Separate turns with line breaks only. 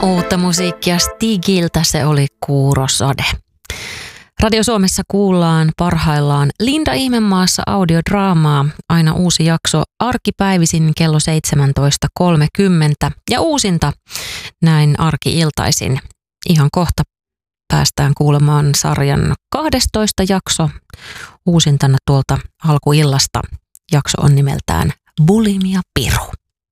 Uutta musiikkia Stigiltä, se oli Kuurosade. Radio Suomessa kuullaan parhaillaan Linda Ihmemaassa audiodraamaa. Aina uusi jakso arkipäivisin kello 17.30 ja uusinta näin arki-iltaisin. Ihan kohta päästään kuulemaan sarjan 12 jakso uusintana tuolta alkuillasta. Jakso on nimeltään Bulimia Piru.